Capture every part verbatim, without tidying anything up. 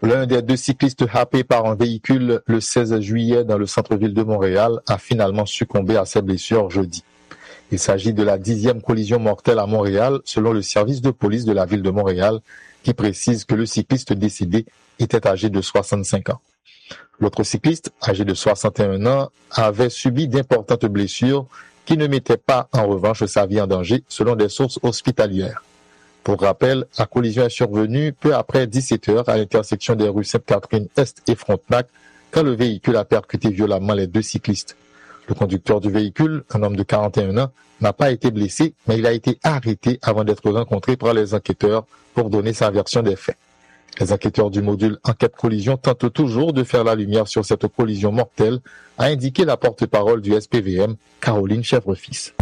L'un des deux cyclistes happés par un véhicule le seize juillet dans le centre-ville de Montréal a finalement succombé à ses blessures jeudi. Il s'agit de la dixième collision mortelle à Montréal, selon le service de police de la ville de Montréal, qui précise que le cycliste décédé était âgé de soixante-cinq ans. L'autre cycliste, âgé de soixante et un ans, avait subi d'importantes blessures qui ne mettaient pas en revanche sa vie en danger, selon des sources hospitalières. Pour rappel, la collision est survenue peu après dix-sept heures à l'intersection des rues Sainte-Catherine-Est et Frontenac, quand le véhicule a percuté violemment les deux cyclistes. Le conducteur du véhicule, un homme de quarante et un ans, n'a pas été blessé, mais il a été arrêté avant d'être rencontré par les enquêteurs pour donner sa version des faits. Les enquêteurs du module Enquête Collision tentent toujours de faire la lumière sur cette collision mortelle, a indiqué la porte-parole du S P V M, Caroline Chèvrefils.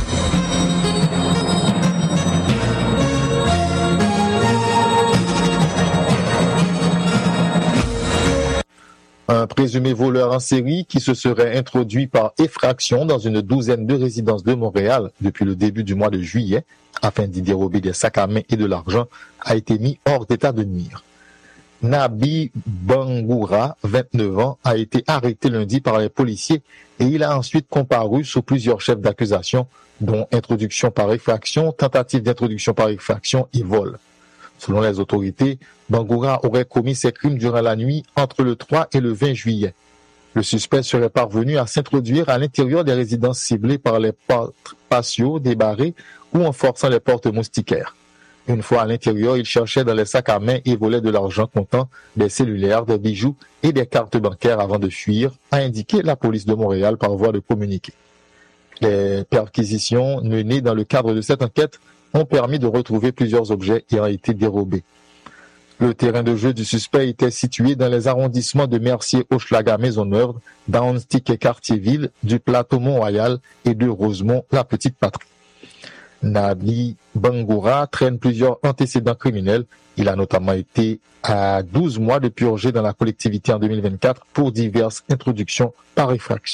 Un présumé voleur en série qui se serait introduit par effraction dans une douzaine de résidences de Montréal depuis le début du mois de juillet, afin d'y dérober des sacs à main et de l'argent, a été mis hors d'état de nuire. Nabi Bangoura, vingt-neuf ans, a été arrêté lundi par les policiers et il a ensuite comparu sous plusieurs chefs d'accusation, dont introduction par effraction, tentative d'introduction par effraction et vol. Selon les autorités, Bangoura aurait commis ses crimes durant la nuit entre le trois et le vingt juillet. Le suspect serait parvenu à s'introduire à l'intérieur des résidences ciblées par les portes patio débarrées ou en forçant les portes moustiquaires. Une fois à l'intérieur, il cherchait dans les sacs à main et volait de l'argent comptant, des cellulaires, des bijoux et des cartes bancaires avant de fuir, a indiqué la police de Montréal par voie de communiqué. Les perquisitions menées dans le cadre de cette enquête ont permis de retrouver plusieurs objets ayant été dérobés. Le terrain de jeu du suspect était situé dans les arrondissements de Mercier, Hochelaga, Maisonneuve, Downstick et Cartierville, du Plateau Mont-Royal et de Rosemont, la Petite Patrie. Nabi Bangoura traîne plusieurs antécédents criminels. Il a notamment été à douze mois de purgé dans la collectivité en deux mille vingt-quatre pour diverses introductions par effraction.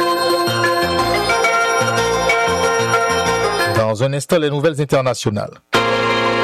Dans un instant, les nouvelles internationales.